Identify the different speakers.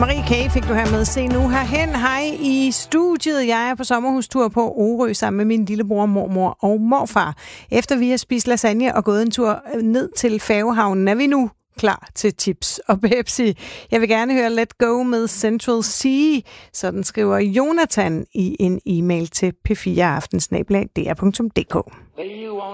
Speaker 1: Marie K. fik du her med. Se nu herhen. Hej i studiet. Jeg er på sommerhustur på Orø sammen med min lillebror, mormor og morfar. Efter vi har spist lasagne og gået en tur ned til Færgehavnen, er vi nu klar til chips og Pepsi. Jeg vil gerne høre Let Go med Central Sea. Sådan skriver Jonathan i en e-mail til p4aften@dr.dk.